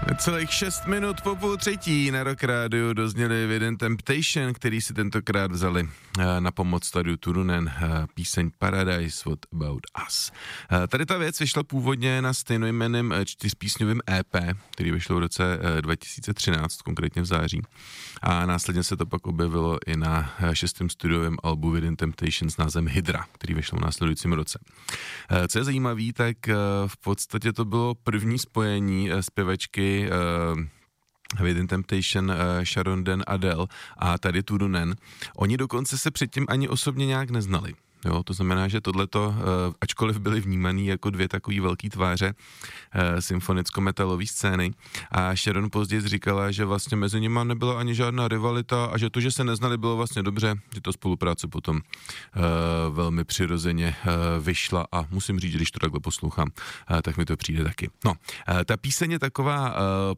Celých 6 minut po 2:30 na Rock Rádiu dozněli Within Temptation, který si tentokrát vzali na pomoc Studiu Turunen, píseň Paradise What About Us. Tady ta věc vyšla původně na stejnojmenném 4písňovém EP, který vyšlo v roce 2013, konkrétně v září. A následně se to pak objevilo i na 6. studiovém albu Within Temptation s názvem Hydra, který vyšlo v následujícím roce. Co je zajímavý, tak v podstatě to bylo první spojení zpěvačky Within Temptation, Sharon Den Adele a tady Turunen. Oni dokonce se předtím ani osobně nějak neznali. Jo, to znamená, že tohleto, ačkoliv byly vnímaný jako dvě takový velký tváře symfonicko-metalové scény, a Sharon později říkala, že vlastně mezi nimi nebyla ani žádná rivalita a že to, že se neznali, bylo vlastně dobře, že ta spolupráce potom velmi přirozeně vyšla a musím říct, že když to takhle poslouchám, tak mi to přijde taky. No, ta píseň je taková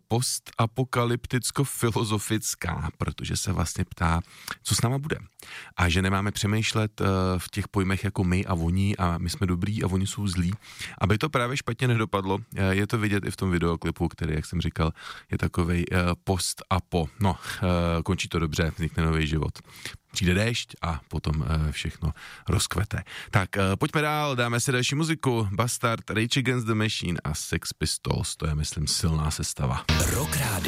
postapokalypticko-filozofická, protože se vlastně ptá, co s náma bude. A že nemáme přemýšlet v těch pojmech jako my a oni a my jsme dobrý a oni jsou zlí. Aby to právě špatně nedopadlo, je to vidět i v tom videoklipu, který, jak jsem říkal, je takovej post a po. No, končí to dobře, vznikne nový život. Přijde déšť a potom všechno rozkvete. Tak pojďme dál, dáme si další muziku. Bastard, Rage Against the Machine a Sex Pistols, to je, myslím, silná sestava. Rock Radio.